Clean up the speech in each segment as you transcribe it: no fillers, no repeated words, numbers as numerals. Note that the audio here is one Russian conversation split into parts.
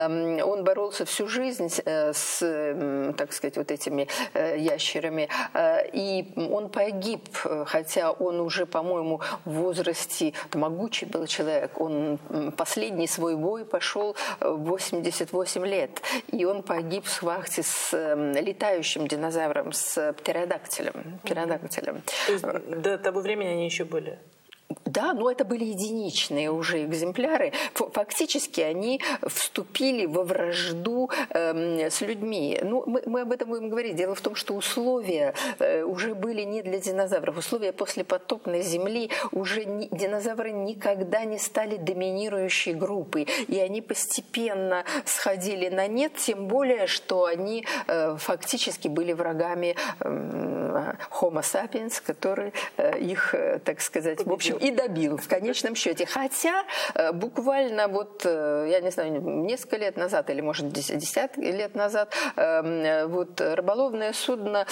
Он боролся всю жизнь с, так сказать, вот этими ящерами. И он погиб, хотя он уже, по-моему, в возрасте, могучий был человек. Он последний свой бой пошел в 88 лет. И он погиб в схватке с летающим динозавром, с птеродактилем. То есть до того времени они еще были? Да, но это были единичные уже экземпляры. Фактически они вступили во вражду с людьми. Ну, мы об этом будем говорить. Дело в том, что условия уже были не для динозавров. Условия послепотопной Земли уже динозавры никогда не стали доминирующей группой. И они постепенно сходили на нет, тем более, что они фактически были врагами Homo sapiens, который их, так сказать, в общем, и добил в конечном счете. Хотя буквально вот, я не знаю, несколько лет назад, или может десятки лет назад, вот рыболовное судно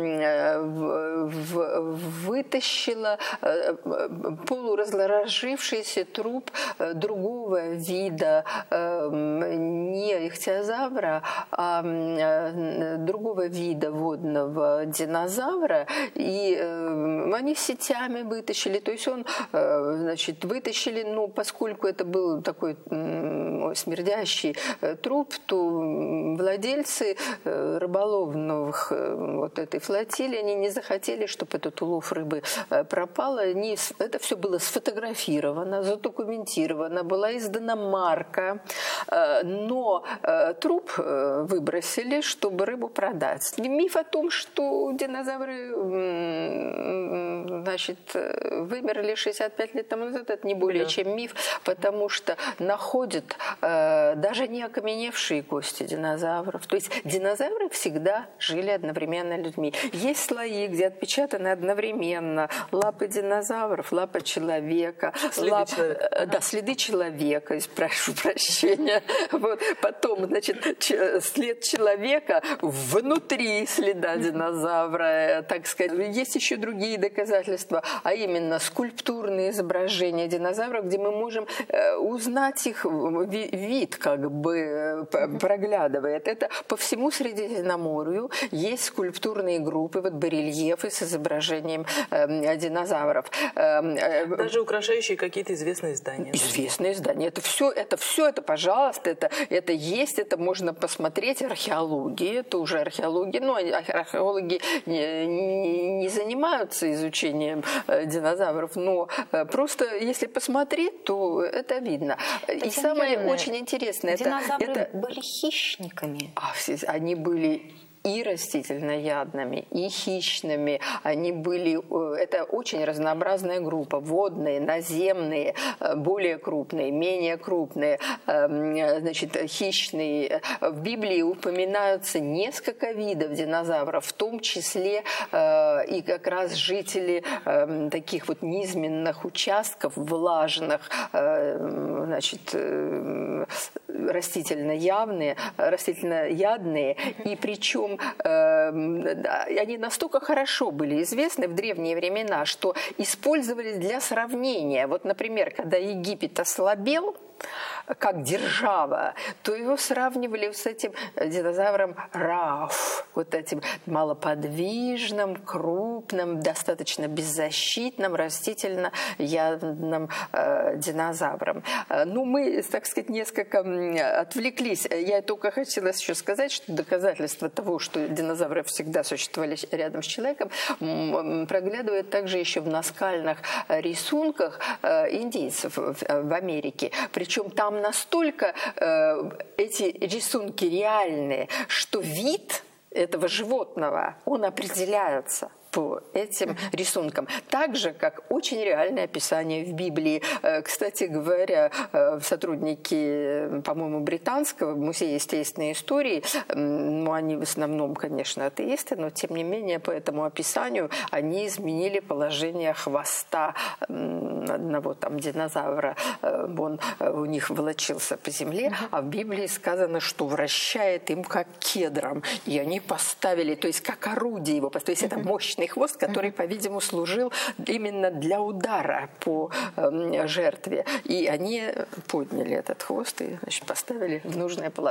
вытащило полуразложившийся труп другого вида, не ихтиозавра, а другого вида водного динозавра, и они сетями вытащили. То есть он, значит, вытащили, но поскольку это был такой смердящий труп, то владельцы рыболовных вот этой флотилии, они не захотели, чтобы этот улов рыбы пропал. Это все было сфотографировано, задокументировано, была издана марка, но труп выбросили, чтобы рыбу продать. Миф о том, что динозавры, значит, вымерли 65 лет тому назад, это не более чем миф, потому что находят даже не окаменевшие кости динозавров. То есть динозавры всегда жили одновременно людьми. Есть слои, где отпечатаны одновременно лапы динозавров, лапа человека, следы человека, прошу прощения. Вот. Потом, значит, след человека внутри следа динозавра, так сказать. Есть еще другие доказательства, а именно скульптурные изображения динозавров, где мы можем узнать их вид, как бы проглядывает. Это по всему Средиземноморью есть скульптурные группы, вот барельефы с изображением динозавров. Даже украшающие какие-то известные здания. Известные здания. Это все, пожалуйста, это есть, это можно посмотреть. Археология, это уже археология. Но археологи не занимаются изучением динозавров, но просто если посмотреть, то это видно. И самое очень интересное, динозавры были хищниками. Они были и растительноядными, и хищными. Они были, это очень разнообразная группа. Водные, наземные, более крупные, менее крупные, значит, хищные. В Библии упоминаются несколько видов динозавров, в том числе и как раз жители таких вот низменных участков, влажных, значит, растительноядные, и причем они настолько хорошо были известны в древние времена, что использовались для сравнения. Вот, например, когда Египет ослабел как держава, то его сравнивали с этим динозавром Раф, вот этим малоподвижным, крупным, достаточно беззащитным, растительно-ядным динозавром. Ну, мы, так сказать, несколько отвлеклись. Я только хотела еще сказать, что доказательство того, что динозавры всегда существовали рядом с человеком, проглядывает также еще в наскальных рисунках индейцев в Америке. Причем там настолько эти рисунки реальные, что вид этого животного, он определяется по этим рисункам. Так же, как очень реальное описание в Библии. Кстати говоря, сотрудники, по-моему, Британского музея естественной истории, ну, они в основном, конечно, атеисты, но тем не менее по этому описанию они изменили положение хвоста одного там динозавра. Он у них волочился по земле, а в Библии сказано, что вращает им как кедром. И они поставили, то есть как орудие его, то есть это мощный хвост, который, по-видимому, служил именно для удара по жертве. И они подняли этот хвост и, значит, поставили в нужное положение.